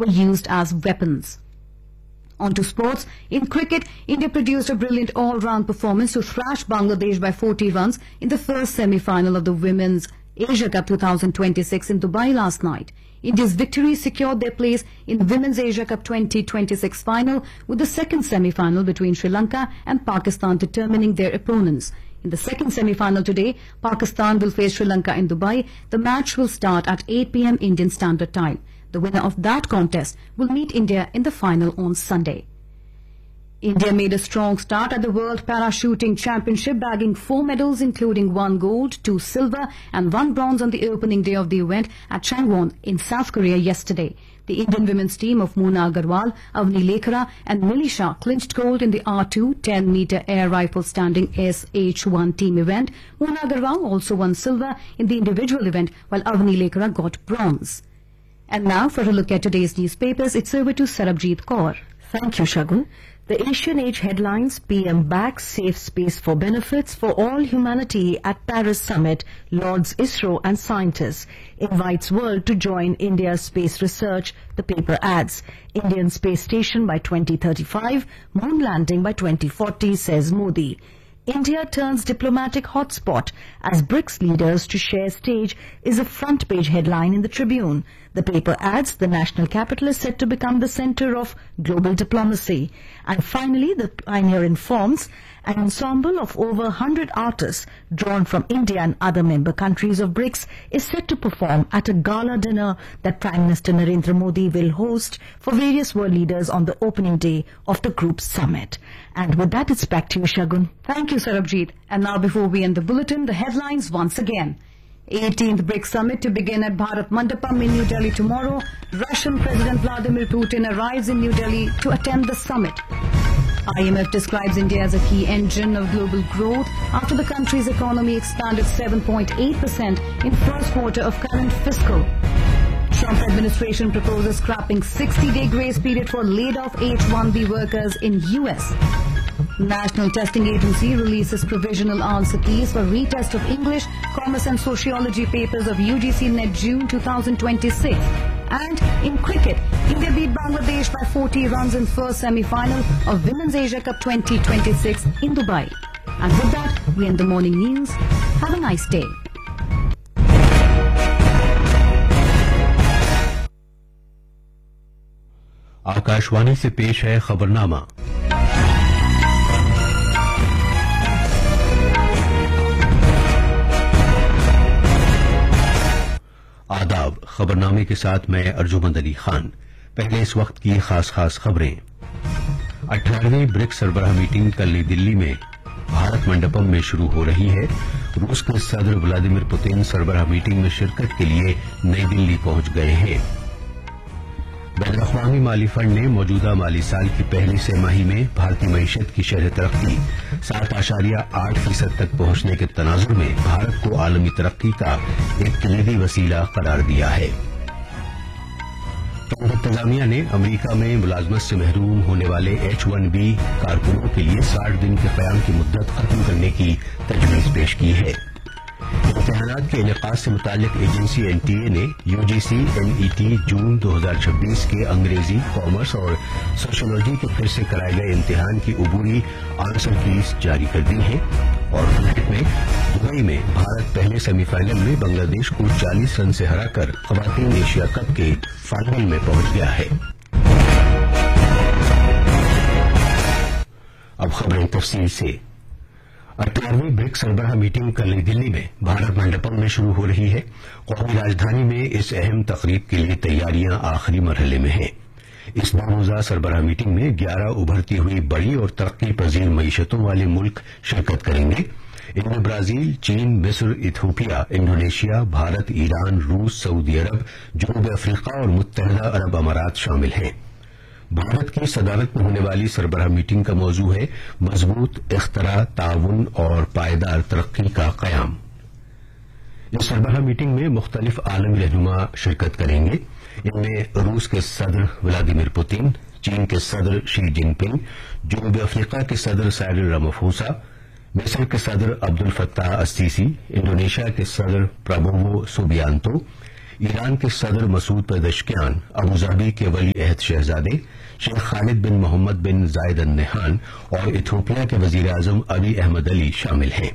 were used as weapons. On to sports. In cricket, India produced a brilliant all-round performance to thrash Bangladesh by 40 runs in the first semi-final of the Women's Asia Cup 2026 in Dubai last night. India's victory secured their place in the Women's Asia Cup 2026 final, with the second semi-final between Sri Lanka and Pakistan determining their opponents. In the second semi-final today, Pakistan will face Sri Lanka in Dubai. The match will start at 8 p.m. Indian Standard Time. The winner of that contest will meet India in the final on Sunday. India made a strong start at the World Parachuting Championship, bagging 4 medals including 1 gold, 2 silver and 1 bronze on the opening day of the event at Changwon in South Korea yesterday. The Indian women's team of Mona Agarwal, Avni Lekhara and Millie Shah clinched gold in the R2 10-meter air rifle standing SH1 team event. Mona Agarwal also won silver in the individual event, while Avni Lekhara got bronze. And now for a look at today's newspapers, it's over to Sarabjit Kaur. Thank you, Shagun. The Asian Age headlines: PM backs safe space for benefits for all humanity at Paris summit, lauds ISRO and scientists, invites world to join India's space research. The paper adds, Indian space station by 2035, moon landing by 2040, says Modi. India turns diplomatic hotspot as BRICS leaders to share stage is a front page headline in the Tribune. The paper adds the national capital is set to become the center of global diplomacy. And finally, the Pioneer informs an ensemble of over 100 artists drawn from India and other member countries of BRICS is set to perform at a gala dinner that Prime Minister Narendra Modi will host for various world leaders on the opening day of the group's summit. And with that, it's back to you, Shagun. Thank you, Sarabjit. And now before we end the bulletin, the headlines once again. 18th BRICS Summit to begin at Bharat Mandapam in New Delhi tomorrow. Russian President Vladimir Putin arrives in New Delhi to attend the summit. IMF describes India as a key engine of global growth after the country's economy expanded 7.8% in first quarter of current fiscal. Trump administration proposes scrapping 60-day grace period for laid-off H-1B workers in US. National Testing Agency releases provisional answer keys for retest of English, Commerce and Sociology papers of UGC NET June 2026. And in cricket, India beat Bangladesh by 40 runs in first semi-final of Women's Asia Cup 2026 in Dubai. And with that, we end the morning news. Have a nice day. Akashvani से पेश है खबरनामा। आदाब। खबरनामे के साथ मैं अर्जुमंद अली खान। पहले इस वक्त की खास खबरें। 18वीं ब्रिक्स सरबराह मीटिंग कल नई दिल्ली में भारत मंडपम में शुरू हो रही है। रूस के सदर व्लादिमीर पुतिन सरबराह मीटिंग में शिरकत के लिए नई दिल्ली पहुंच गए हैं। बैनुल-अक़वामी माली फंड ने मौजूदा माली साल की पहली तिमाही में भारतीय मईशत की शरह तरक्की 7.8% तक पहुंचने के तनाजुर में भारत को आलमी तरक्की का एक कलीदी वसीला करार दिया है। ट्रंप इंतजामिया ने अमरीका में मुलाजमत से महरूम होने वाले H-1B कारकुनों के लिए 60 दिन के क़याम की मुद्दत खत्म करने की तजवीज़ पेश की है। इम्तिहानात के इनेकाद से मुताल्लिक एजेंसी NTA ने UGC NET जून 2026 के अंग्रेजी, कॉमर्स और सोशियोलॉजी के फिर से कराए गए इम्तिहान की उबूरी आंसर कीज जारी कर दी है। और क्रिकेट में दुबई में भारत पहले सेमीफाइनल में बांग्लादेश को 40 रन से हराकर ख़वातीन एशिया कप के फाइनल में पहुंच गया है। अब खबरें तफसील से। 18वीं ब्रिक्स सरबराह मीटिंग कल नई दिल्ली में भारत मंडपम में शुरू हो रही है। कौमी राजधानी में इस अहम तकरीब के लिए तैयारियां आखिरी मरहले में हैं। इस दो-रोजा सरबराह मीटिंग में 11 उभरती हुई बड़ी और तरक्की पजीर मईशतों वाले मुल्क शिरकत करेंगे। इनमें ब्राजील, चीन, मिस्र, इथियोपिया, इंडोनेशिया, भारत, ईरान, रूस, सऊदी अरब, जनूबी अफ्रीका और मुत्तहदा अरब अमारात शामिल हैं। भारत की सदारत में होने वाली सरबराह मीटिंग का मौजू है मजबूत इख्तरा, ताउन और पायदार तरक्की का कयाम। इस सरबराह मीटिंग में मुख्तलिफ आलमी रहनुमा शिरकत करेंगे। इनमें रूस के सदर व्लादिमीर पुतिन, चीन के सदर शी जिनपिंग, जनूबी अफ्रीका के सदर साइरिल रामाफोसा, मिस्र के सदर अब्दुल फत्ताह अस्सीसी, इंडोनेशिया के सदर प्राबोवो सुबियांतो, ایران کے صدر مسعود پزشکیان، ابوظہبی کے ولی عہد شہزادے شیخ خالد بن محمد بن زائد النہیان اور ایتھوپیا کے وزیر اعظم ابی احمد علی شامل ہیں۔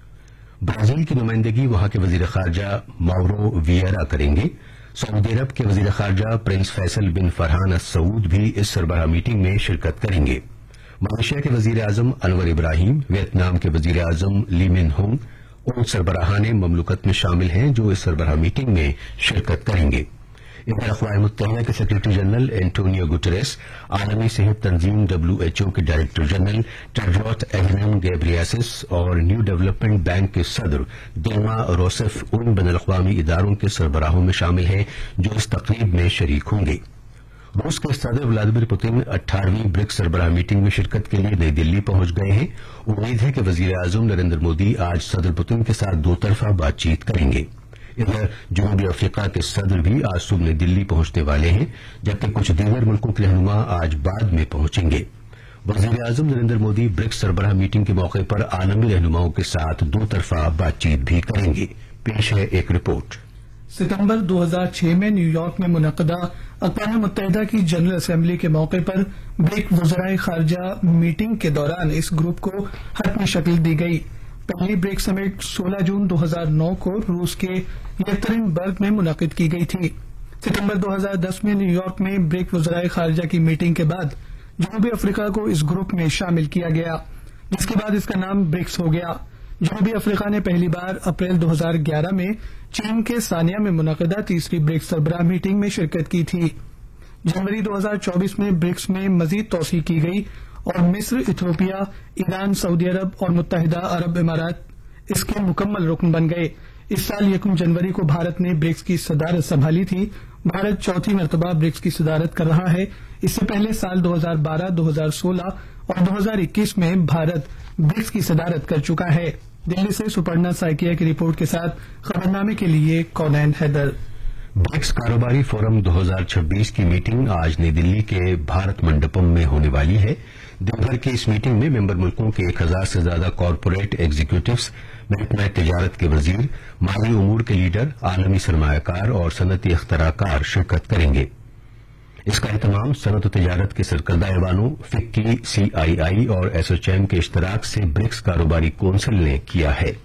برازیل کی نمائندگی وہاں کے وزیر خارجہ ماورو ویئرا کریں گے۔ سعودی عرب کے وزیر خارجہ پرنس فیصل بن فرحان السعود بھی اس سربراہ میٹنگ میں شرکت کریں گے۔ ملیشیا کے وزیر اعظم انور ابراہیم، ویتنام کے وزیر اعظم لی من ہونگ ان سربراہان مملکت میں شامل ہیں جو اس سربراہ میٹنگ میں شرکت کریں گے۔ ادھر اقوام متحدہ کے سیکرٹری جنرل اینٹونیو گٹریس، عالمی صحت تنظیم WHO کے ڈائریکٹر جنرل ٹیڈروس ایڈھینوم گیبریسس اور نیو ڈیولپمنٹ بینک کے صدر دلما روسف ان بین الاقوامی اداروں کے سربراہوں میں شامل ہیں جو اس تقریب میں شریک ہوں گے۔ روس کے صدر ولادیمیر پوتن 18ویں برکس سربراہ میٹنگ میں شرکت کے لیے نئی دلی پہنچ گئے ہیں۔ امید ہے کہ وزیر اعظم نریندر مودی آج صدر پوتن کے ساتھ دو طرفہ بات چیت کریں گے۔ ادھر جنوبی افریقہ کے صدر بھی آج صبح نئی دلی پہنچنے والے ہیں، جبکہ کچھ دیگر ملکوں کے رہنما آج بعد میں پہنچیں گے۔ وزیر اعظم نریندر مودی برکس سربراہ میٹنگ کے موقع پر عالمی رہنماؤں کے ساتھ دو طرفہ بات چیت بھی کریں گے۔ پیش ہے ایک رپورٹ۔ ستمبر 2006 میں نیو یارک میں منعقدہ اقوام متحدہ کی جنرل اسمبلی کے موقع پر برک وزرائے خارجہ میٹنگ کے دوران اس گروپ کو حتمی شکل دی گئی۔ پہلی برک سمٹ 16 جون 2009 کو روس کے یکترنبرگ میں منعقد کی گئی تھی۔ ستمبر 2010 میں نیو یارک میں برک وزرائے خارجہ کی میٹنگ کے بعد جنوبی افریقہ کو اس گروپ میں شامل کیا گیا، جس کے بعد اس کا نام برکس ہو گیا۔ جنوبی افریقہ نے پہلی بار اپریل 2011 میں چین کے سانیا میں منعقدہ تیسری برکس سربراہ میٹنگ میں شرکت کی تھی۔ جنوری 2024 میں برکس میں مزید توسیع کی گئی اور مصر، ایتھوپیا، ایران، سعودی عرب اور متحدہ عرب امارات اس کے مکمل رکن بن گئے۔ اس سال 1 جنوری کو بھارت نے برکس کی صدارت سنبھالی تھی۔ بھارت چوتھی مرتبہ برکس کی صدارت کر رہا ہے۔ اس سے پہلے سال 2012، 2016 اور 2021 میں بھارت برکس کی صدارت کر چکا ہے۔ دلی سے سپرنا سائکیا کی رپورٹ کے ساتھ خبرنامے کے لیے کونین حیدر۔ برکس کاروباری فورم 2026 کی میٹنگ آج نئی دلی کے بھارت منڈپم میں ہونے والی ہے۔ دن بھر کی اس میٹنگ میں ممبر ملکوں کے 1000 سے زیادہ کارپوریٹ ایگزیکٹوز، محکمہ تجارت کے وزیر، مالی امور کے لیڈر، عالمی سرمایہ کار اور صنعتی اختراع کار شرکت کریں گے۔ اس کا اہتمام صنعت و تجارت کے سرکردہ ایوانوں، فکی، CII اور SOCHAM کے اشتراک سے برکس کاروباری کونسل نے کیا ہے۔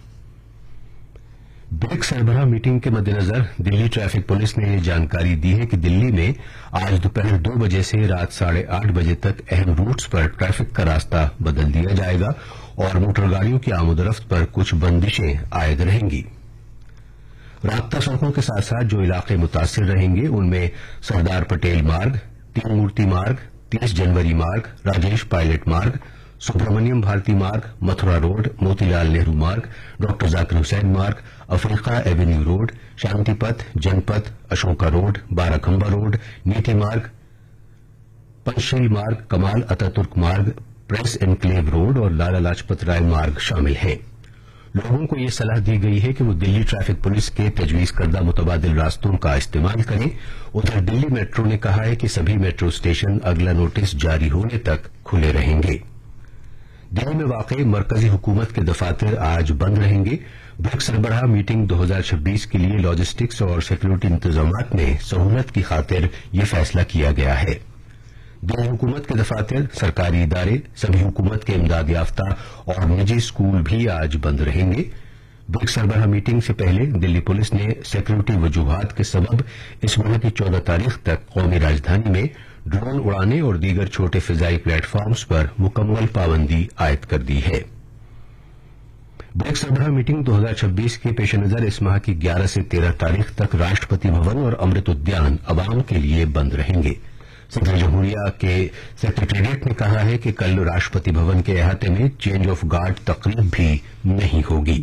برکس سربراہ میٹنگ کے مد نظر دلی ٹریفک پولیس نے یہ جانکاری دی ہے کہ دلی میں آج دوپہر 2 بجے سے رات 8:30 بجے تک اہم روٹس پر ٹریفک کا راستہ بدل دیا جائے گا اور موٹر گاڑیوں کی آمد و رفت پر کچھ بندشیں عائد رہیں گی۔ رابطہ سڑکوں کے ساتھ ساتھ جو علاقے متاثر رہیں گے ان میں سردار پٹیل مارگ، 3 مورتی مارگ، 30 جنوری مارگ، راجیش پائلٹ مارگ، سبرامنیم بھارتی مارگ، متھرا روڈ، موتی لال نہرو مارگ، ڈاکٹر ذاکر حسین مارگ، افریقہ ایونیو روڈ، شانتی پتھ، جن پتھ، اشوکا روڈ، بارہ کھمبا روڈ، نیتی مارگ، پنچشیل مارگ، کمال اتاترک مارگ، پریس انکلیو روڈ اور لالا لاجپت رائے مارگ شامل ہیں۔ لوگوں کو یہ صلاح دی گئی ہے کہ وہ دلی ٹریفک پولیس کے تجویز کردہ متبادل راستوں کا استعمال کریں۔ ادھر دلی میٹرو نے کہا ہے کہ سبھی میٹرو اسٹیشن اگلا نوٹس جاری ہونے تک کھلے رہیں گے۔ دلی میں واقع مرکزی حکومت کے دفاتر آج بند رہیں گے۔ برکس سربراہ میٹنگ 2026 کے لیے لاجسٹکس اور سیکورٹی انتظامات میں سہولت کی خاطر یہ فیصلہ کیا گیا ہے۔ دلی حکومت کے دفاتر، سرکاری ادارے، سبھی حکومت کے امداد یافتہ اور نجی اسکول بھی آج بند رہیں گے۔ برکس سربراہ میٹنگ سے پہلے دلی پولیس نے سیکورٹی وجوہات کے سبب اس ماہ کی 14 تاریخ تک قومی راجدھانی میں ڈرون اڑانے اور دیگر چھوٹے فضائی پلیٹ فارمز پر مکمل پابندی عائد کر دی ہے۔ برکس سربراہ میٹنگ 2026 کے پیش نظر اس ماہ کی 11 سے 13 تاریخ تک راشٹرپتی بھون اور امرت ادیان عوام کے لیے بند رہیں گے۔ صدر جمہوریہ کے سیکریٹریٹ نے کہا ہے کہ کل راشٹرپتی بھون کے احاطے میں چینج آف گارڈ تقریب بھی نہیں ہوگی۔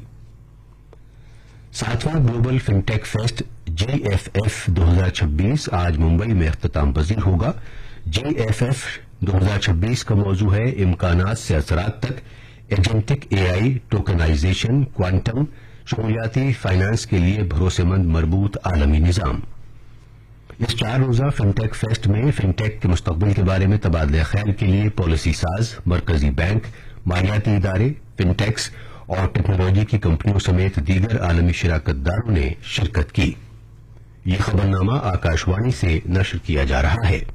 7واں گلوبل فنٹیک فیسٹ GFF 2026 آج ممبئی میں اختتام پذیر ہوگا۔ GFF 2026 کا موضوع ہے امکانات سے اثرات تک، ایجنٹک AI، ٹوکنائزیشن، کوانٹم، شمولیاتی فائنانس کے لیے بھروسے مند مربوط عالمی نظام۔ اس 4 روزہ فنٹیک فیسٹ میں فنٹیک کے مستقبل کے بارے میں تبادلہ خیال کے لیے پالیسی ساز، مرکزی بینک، مالیاتی ادارے، فنٹیکس اور ٹیکنالوجی کی کمپنیوں سمیت دیگر عالمی شراکت داروں نے شرکت کی۔ ये खबरनामा आकाशवाणी से नशर किया जा रहा है।